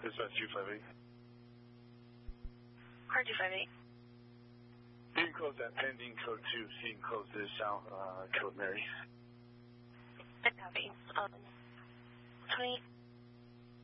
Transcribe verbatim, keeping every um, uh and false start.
Dispatch two five eight. Car two five eight. You can close that pending code two, so you can close this out, uh, code Mary. I copy. Um, twenty